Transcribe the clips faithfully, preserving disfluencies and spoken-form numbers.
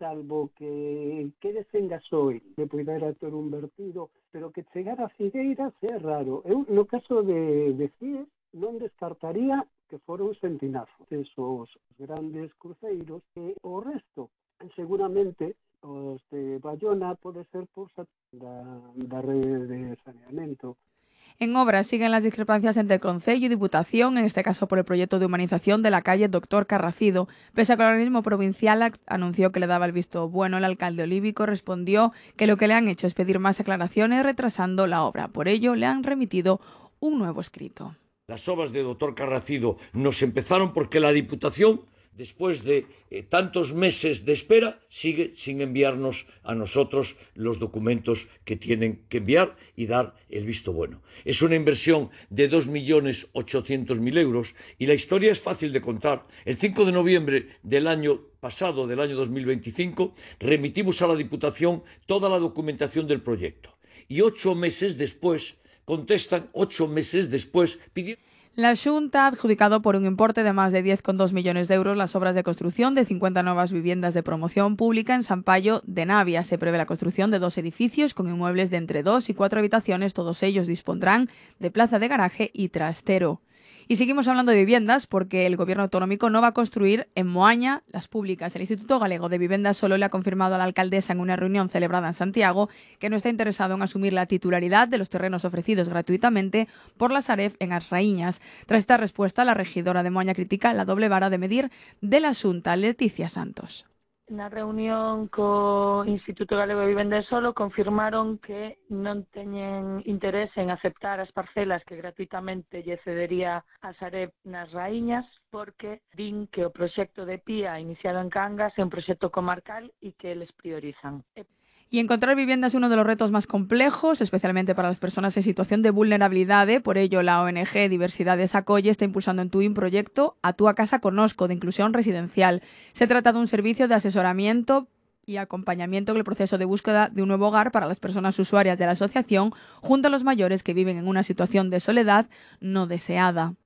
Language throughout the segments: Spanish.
salvo que quede sen gasoil, que pudera ter un vertido, pero que chegara a Figueiras é raro. Eu, no caso de, de Cies, non descartaría que fora un centinazo, esos grandes cruceiros, e o resto, seguramente, os de Bayona pode ser por da, da rede de saneamento. En obras siguen las discrepancias entre Concello y Diputación, en este caso por el proyecto de humanización de la calle Doctor Carracido. Pese a que el organismo provincial anunció que le daba el visto bueno, el alcalde Olívico respondió que lo que le han hecho es pedir más aclaraciones retrasando la obra. Por ello, le han remitido un nuevo escrito. Las obras de Doctor Carracido nos empezaron porque la Diputación, después de eh, tantos meses de espera, sigue sin enviarnos a nosotros los documentos que tienen que enviar y dar el visto bueno. Es una inversión de dos millones ochocientos mil euros y la historia es fácil de contar. El cinco de noviembre del año pasado, del año dos mil veinticinco, remitimos a la Diputación toda la documentación del proyecto. Y ocho meses después, contestan, ocho meses después, pidiendo... La Xunta ha adjudicado por un importe de más de diez coma dos millones de euros las obras de construcción de cincuenta nuevas viviendas de promoción pública en San Payo de Navia. Se prevé la construcción de dos edificios con inmuebles de entre dos y cuatro habitaciones. Todos ellos dispondrán de plaza de garaje y trastero. Y seguimos hablando de viviendas porque el gobierno autonómico no va a construir en Moaña las públicas. El Instituto Galego de Viviendas solo le ha confirmado a la alcaldesa en una reunión celebrada en Santiago que no está interesado en asumir la titularidad de los terrenos ofrecidos gratuitamente por la Sareb en As Raíñas. Tras esta respuesta, la regidora de Moaña critica la doble vara de medir de la Xunta. Leticia Santos. Na reunión co Instituto Galego de Viviendas solo confirmaron que non teñen interés en aceptar as parcelas que gratuitamente lle cedería a Sareb nas Raíñas porque din que o proxecto de Pía iniciado en Cangas é un proxecto comarcal e que eles priorizan. Y encontrar vivienda es uno de los retos más complejos, especialmente para las personas en situación de vulnerabilidad. Por ello, la O N G Diversidades Acolle está impulsando en Tui un proyecto A Túa Casa Conozco de inclusión residencial. Se trata de un servicio de asesoramiento y acompañamiento en el proceso de búsqueda de un nuevo hogar para las personas usuarias de la asociación, junto a los mayores que viven en una situación de soledad no deseada.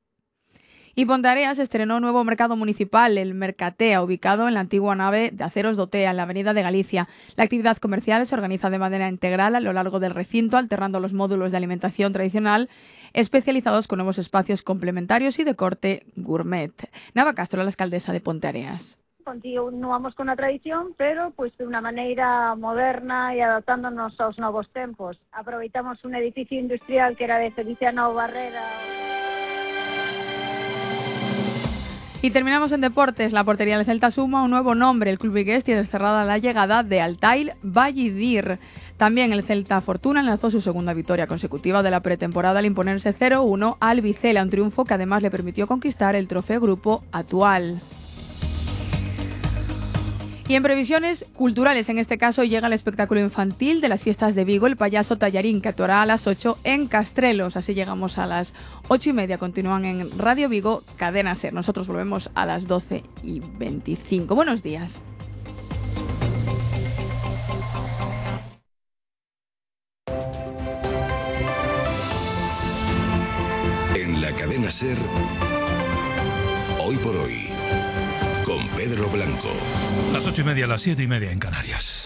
Y Ponteareas estrenó un nuevo mercado municipal, el Mercatea, ubicado en la antigua nave de Aceros Dotea, en la avenida de Galicia. La actividad comercial se organiza de manera integral a lo largo del recinto, alternando los módulos de alimentación tradicional, especializados con nuevos espacios complementarios y de corte gourmet. Nava Castro, la alcaldesa de Ponteareas. Continuamos con la tradición, pero pues de una manera moderna y adaptándonos aos novos tempos. Aproveitamos un edificio industrial que era de Feliciano Barrera. Y terminamos en deportes. La portería del Celta suma un nuevo nombre. El club vigués tiene cerrada la llegada de Altair Vallidir. También el Celta Fortuna lanzó su segunda victoria consecutiva de la pretemporada al imponerse cero uno al Vicela, un triunfo que además le permitió conquistar el trofeo grupo actual. Y en previsiones culturales, en este caso, llega el espectáculo infantil de las fiestas de Vigo, el payaso Tallarín, que actuará a las ocho en Castrelos. Así llegamos a las ocho y media. Continúan en Radio Vigo, Cadena SER. Nosotros volvemos a las doce y veinticinco. Buenos días. En la Cadena SER, hoy por hoy, con Pedro Blanco. Las ocho y media, las siete y media en Canarias.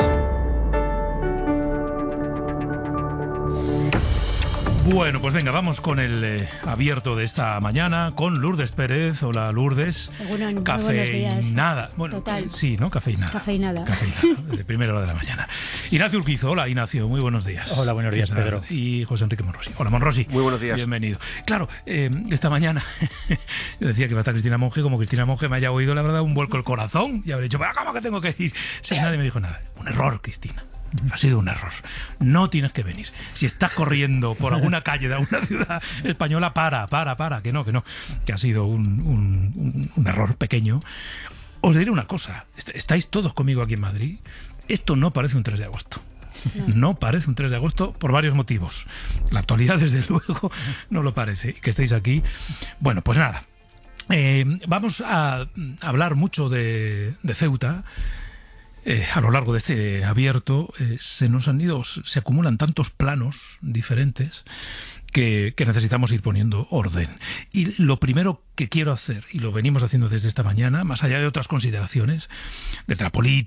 Bueno, pues venga, vamos con el eh, abierto de esta mañana con Lourdes Pérez. Hola, Lourdes. Bueno, cafeinada. Bueno, Total. Eh, sí, ¿no? Cafeinada. Cafeinada. Cafeinada, de primera hora de la mañana. Ignacio Urquizo. Hola, Ignacio. Muy buenos días. Hola, buenos días, Pedro. Y José Enrique Monrosi. Hola, Monrosi. Muy buenos días. Bienvenido. Claro, eh, esta mañana yo decía que iba a estar Cristina Monge, como Cristina Monge me haya oído, la verdad, un vuelco el corazón y habré dicho, ¿pero cómo que tengo que ir? Sí, nadie me dijo nada. Un error, Cristina. Ha sido un error. No tienes que venir. Si estás corriendo por alguna calle de alguna ciudad española, para, para, para. Que no, que no. Que ha sido un, un, un, un error pequeño. Os diré una cosa. Estáis todos conmigo aquí en Madrid. Esto no parece un tres de agosto. No. no parece un tres de agosto por varios motivos. La actualidad, desde luego, no lo parece. Que estéis aquí. Bueno, pues nada. Eh, vamos a hablar mucho de, de Ceuta. Eh, a lo largo de este abierto eh, se nos han ido, se acumulan tantos planos diferentes que, que necesitamos ir poniendo orden. Y lo primero que quiero hacer, y lo venimos haciendo desde esta mañana, más allá de otras consideraciones, desde la política,